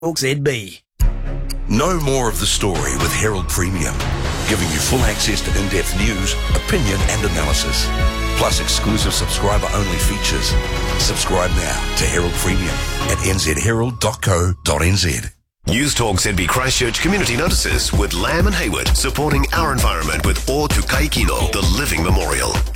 Talk ZB. Know more of the story with Herald Premium, giving you full access to in-depth news, opinion and analysis, plus exclusive subscriber-only features. Subscribe now to Herald Premium at nzherald.co.nz. News Talk ZB Christchurch Community Notices with Lamb and Hayward, supporting our environment with O Tukai Kino, the living memorial.